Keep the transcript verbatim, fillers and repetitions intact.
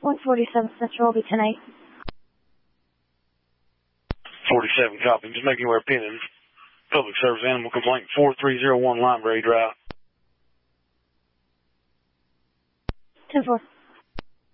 one forty-seven Central will be ten eight. forty-seven, copy. Just making aware of pending. Public service animal complaint four three zero one Library Drive. ten four.